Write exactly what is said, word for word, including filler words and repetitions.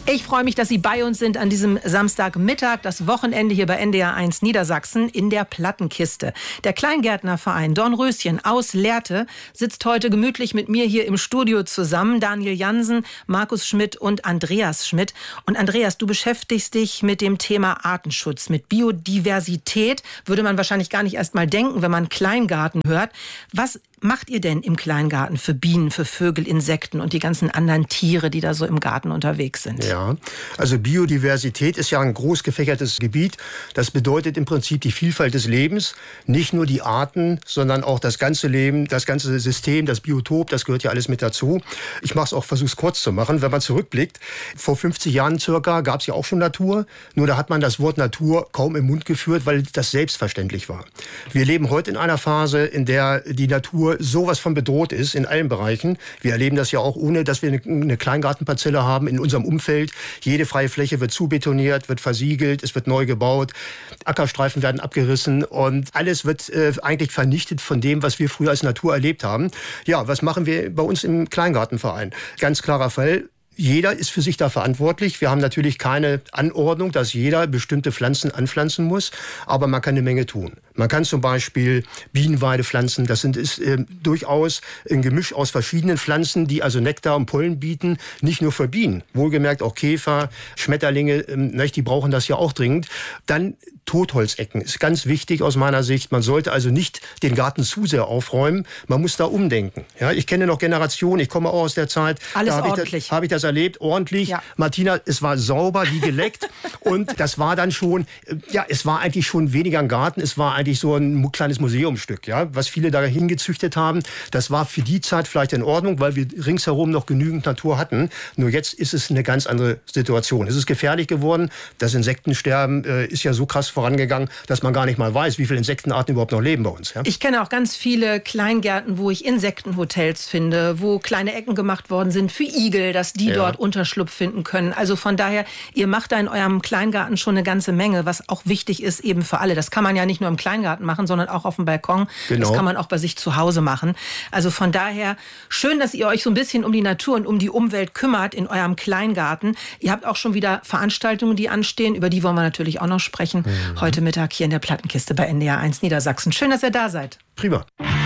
Ich freue mich, dass Sie bei uns sind an diesem Samstagmittag, das Wochenende hier bei N D R eins Niedersachsen in der Plattenkiste. Der Kleingärtnerverein Dornröschen aus Lehrte sitzt heute gemütlich mit mir hier im Studio zusammen. Daniel Jansen, Markus Schmidt und Andreas Schmidt. Und Andreas, du beschäftigst dich mit dem Thema Artenschutz, mit Biodiversität. Würde man wahrscheinlich gar nicht erst mal denken, wenn man Kleingarten hört. Was macht ihr denn im Kleingarten für Bienen, für Vögel, Insekten und die ganzen anderen Tiere, die da so im Garten unterwegs sind? Ja, also Biodiversität ist ja ein groß gefächertes Gebiet. Das bedeutet im Prinzip die Vielfalt des Lebens. Nicht nur die Arten, sondern auch das ganze Leben, das ganze System, das Biotop, das gehört ja alles mit dazu. Ich mache es auch, versuche es kurz zu machen. Wenn man zurückblickt, vor fünfzig Jahren circa gab es ja auch schon Natur. Nur da hat man das Wort Natur kaum im Mund geführt, weil das selbstverständlich war. Wir leben heute in einer Phase, in der die Natur sowas von bedroht ist in allen Bereichen. Wir erleben das ja auch, ohne dass wir eine Kleingartenparzelle haben in unserem Umfeld. Jede freie Fläche wird zubetoniert, wird versiegelt, es wird neu gebaut, Ackerstreifen werden abgerissen und alles wird äh, eigentlich vernichtet von dem, was wir früher als Natur erlebt haben. Ja, was machen wir bei uns im Kleingartenverein? Ganz klarer Fall. Jeder ist für sich da verantwortlich. Wir haben natürlich keine Anordnung, dass jeder bestimmte Pflanzen anpflanzen muss, aber man kann eine Menge tun. Man kann zum Beispiel Bienenweide pflanzen. Das sind, ist äh, durchaus ein Gemisch aus verschiedenen Pflanzen, die also Nektar und Pollen bieten, nicht nur für Bienen. Wohlgemerkt auch Käfer, Schmetterlinge, ähm, die brauchen das ja auch dringend. Dann Totholzecken ist ganz wichtig aus meiner Sicht. Man sollte also nicht den Garten zu sehr aufräumen. Man muss da umdenken. Ja, ich kenne noch Generationen, ich komme auch aus der Zeit. Alles da habe ordentlich. Ich, hab ich das erlebt, ordentlich. Ja. Martina, es war sauber, wie geleckt. Und das war dann schon, ja, es war eigentlich schon weniger ein Garten, es war eigentlich so ein kleines Museumsstück, ja, was viele da hingezüchtet haben. Das war für die Zeit vielleicht in Ordnung, weil wir ringsherum noch genügend Natur hatten. Nur jetzt ist es eine ganz andere Situation. Es ist gefährlich geworden. Das Insektensterben äh, ist ja so krass vorangegangen, dass man gar nicht mal weiß, wie viele Insektenarten überhaupt noch leben bei uns. Ja? Ich kenne auch ganz viele Kleingärten, wo ich Insektenhotels finde, wo kleine Ecken gemacht worden sind für Igel, dass die ja. dort Unterschlupf finden können. Also von daher, ihr macht da in eurem Kleingarten schon eine ganze Menge, was auch wichtig ist eben für alle. Das kann man ja nicht nur im Kleingarten machen, sondern auch auf dem Balkon. Genau. Das kann man auch bei sich zu Hause machen. Also von daher, schön, dass ihr euch so ein bisschen um die Natur und um die Umwelt kümmert in eurem Kleingarten. Ihr habt auch schon wieder Veranstaltungen, die anstehen. Über die wollen wir natürlich auch noch sprechen. Mhm. Heute Mittag hier in der Plattenkiste bei N D R eins Niedersachsen. Schön, dass ihr da seid. Prima.